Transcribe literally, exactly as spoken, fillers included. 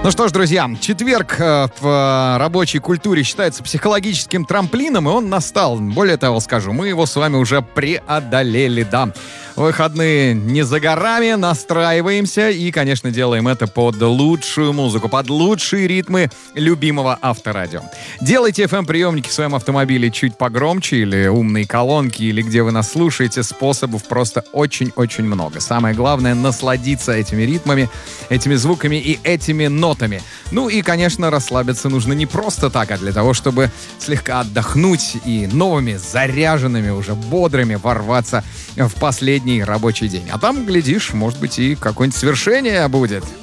Ну что ж, друзья, четверг э, в э, рабочей культуре считается психологическим трамплином, и он настал. Более того, скажу, мы его с вами уже преодолели, да. Выходные не за горами, настраиваемся и, конечно, делаем это под лучшую музыку, под лучшие ритмы любимого авторадио. Делайте эф эм-приемники в своем автомобиле чуть погромче, или умные колонки, или где вы нас слушаете. Способов просто очень-очень много. Самое главное — насладиться этими ритмами, этими звуками и этими нотами. Ну и, конечно, расслабиться нужно не просто так, а для того, чтобы слегка отдохнуть и новыми, заряженными, уже бодрыми ворваться в последний рабочий день. А там, глядишь, может быть, и какое-нибудь свершение будет.